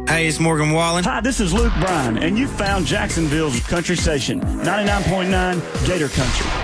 Hey, it's Morgan Wallen. Hi, this is Luke Bryan, and you found Jacksonville's country station, 99.9 Gator Country.